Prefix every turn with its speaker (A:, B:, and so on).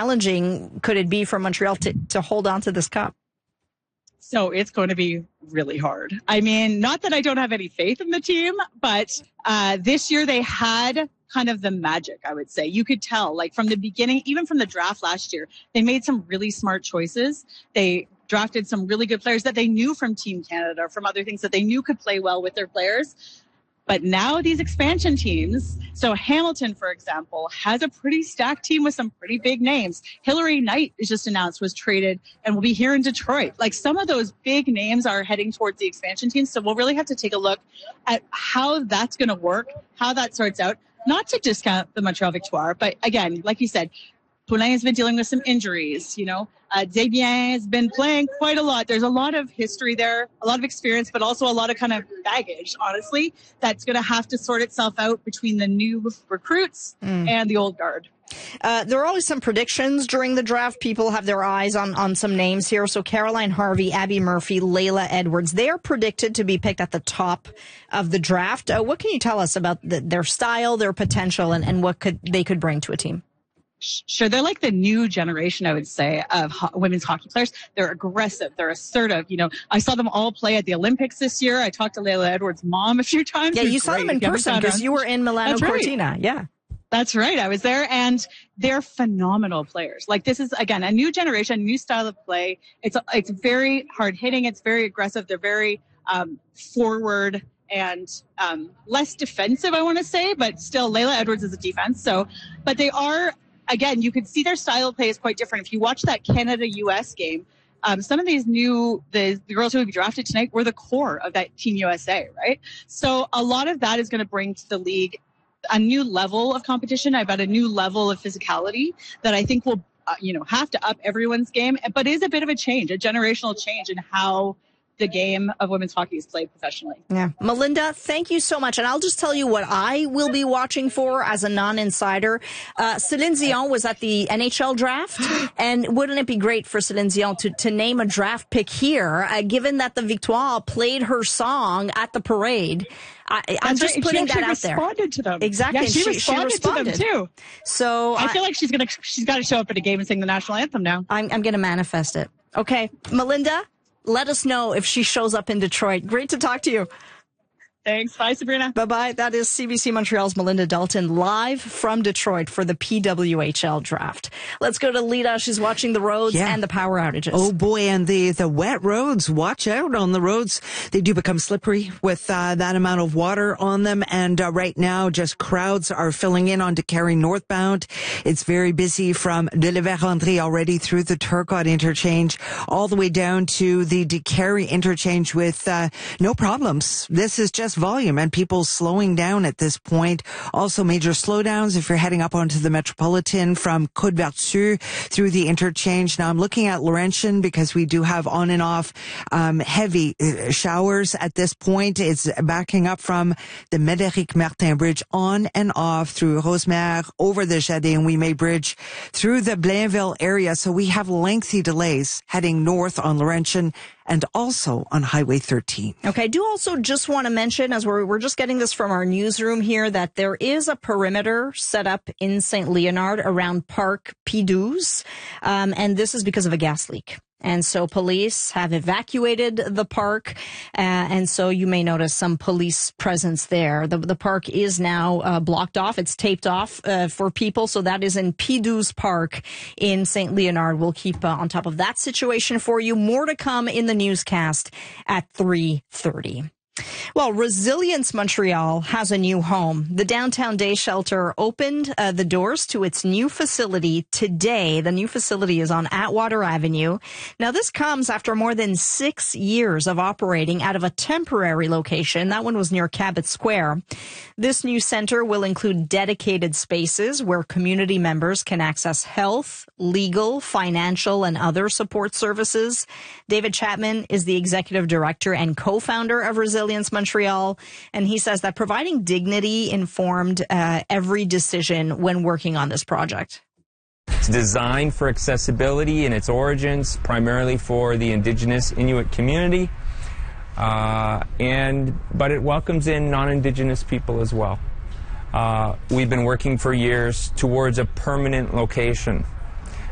A: challenging could it be for Montreal to hold on to this cup?
B: So it's going to be really hard. I mean, not that I don't have any faith in the team, but this year they had kind of the magic, I would say. You could tell, like from the beginning, even from the draft last year, they made some really smart choices. They drafted some really good players that they knew from Team Canada, from other things that they knew could play well with their players. But now these expansion teams, so Hamilton, for example, has a pretty stacked team with some pretty big names. Hilary Knight is just announced, was traded and will be here in Detroit. Like some of those big names are heading towards the expansion teams. So we'll really have to take a look at how that's going to work, how that sorts out. Not to discount the Montreal Victoire, but again, like you said, Poulin has been dealing with some injuries, you know. Desbiens has been playing quite a lot. There's a lot of history there, a lot of experience, but also a lot of kind of baggage, honestly, that's going to have to sort itself out between the new recruits and the old guard.
A: There are always some predictions during the draft. People have their eyes on some names here. So Caroline Harvey, Abby Murphy, Layla Edwards, they are predicted to be picked at the top of the draft. What can you tell us about their style, their potential, and what they could bring to a team?
B: Sure. They're like the new generation, I would say, of women's hockey players. They're aggressive. They're assertive. You know, I saw them all play at the Olympics this year. I talked to Layla Edwards' mom a few times.
A: Yeah, you saw them in person because you were in Milano Cortina.
B: Right.
A: Yeah.
B: That's right. I was there, and they're phenomenal players. Like this is, again, a new generation, new style of play. It's very hard hitting. It's very aggressive. They're very forward and less defensive, I want to say, but still Layla Edwards is a defense. So, but they are, again, you could see their style of play is quite different. If you watch that Canada-US game, some of these the girls who will be drafted tonight were the core of that Team USA, right? So a lot of that is going to bring to the league a new level of competition. I've got a new level of physicality that I think will, have to up everyone's game, but is a bit of a change, a generational change in how the game of women's hockey is played professionally.
A: Yeah. Melinda, thank you so much. And I'll just tell you what I will be watching for as a non-insider. Céline Dion was at the NHL draft. And wouldn't it be great for Céline Dion to name a draft pick here, given that the Victoire played her song at the parade? I'm just putting that out there.
B: She responded to them.
A: Exactly.
B: Yeah, she responded to them too.
A: So
B: I feel like she's got to show up at a game and sing the national anthem now.
A: I'm going to manifest it. Okay. Melinda, let us know if she shows up in Detroit. Great to talk to you.
B: Thanks. Bye, Sabrina.
A: Bye-bye. That is CBC Montreal's Melinda Dalton live from Detroit for the PWHL draft. Let's go to Lita. She's watching the roads and the power outages.
C: Oh, boy. And the wet roads. Watch out on the roads. They do become slippery with that amount of water on them. And right now, just crowds are filling in on Décarie northbound. It's very busy from de la Vérendrye already through the Turcotte interchange all the way down to the Décarie interchange with no problems. This is just volume and people slowing down at this point. Also major slowdowns if you're heading up onto the Metropolitan from Côte-Vertu through the interchange. Now I'm looking at Laurentian because we do have on and off heavy showers at this point. It's backing up from the Médéric Martin Bridge on and off through Rosemère, over the Jardin-Ouimet Bridge, through the Blainville area. So we have lengthy delays heading north on Laurentian and also on Highway 13.
A: Okay, I do also just want to mention, as we're just getting this from our newsroom here, that there is a perimeter set up in St. Leonard around Parc P12, and this is because of a gas leak. And so police have evacuated the park, and so you may notice some police presence there. The park is now blocked off. It's taped off for people, so that is in P12 Park in St. Leonard. We'll keep on top of that situation for you. More to come in the newscast at 3:30. Well, Resilience Montreal has a new home. The Downtown Day Shelter opened the doors to its new facility today. The new facility is on Atwater Avenue. Now, this comes after more than 6 years of operating out of a temporary location. That one was near Cabot Square. This new center will include dedicated spaces where community members can access health, legal, financial, and other support services. David Chapman is the executive director and co-founder of Resilience Montreal, and he says that providing dignity informed every decision when working on this project.
D: It's designed for accessibility in its origins, primarily for the Indigenous Inuit community, but it welcomes in non-Indigenous people as well. We've been working for years towards a permanent location